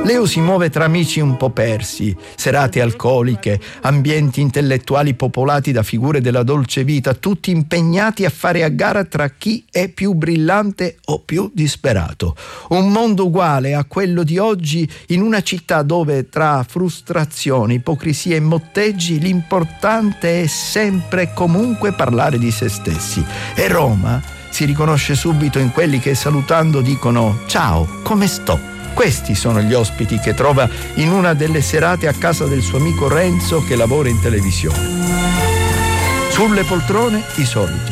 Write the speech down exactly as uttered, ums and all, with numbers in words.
Leo si muove tra amici un po' persi, serate alcoliche, ambienti intellettuali popolati da figure della dolce vita, tutti impegnati a fare a gara tra chi è più brillante o più disperato. Un mondo uguale a quello di oggi in una città dove tra frustrazioni, ipocrisie e motteggi l'importante è sempre e comunque parlare di se stessi. E Roma si riconosce subito in quelli che salutando dicono «Ciao, come sto?». Questi sono gli ospiti che trova in una delle serate a casa del suo amico Renzo che lavora in televisione. Sulle poltrone i soliti,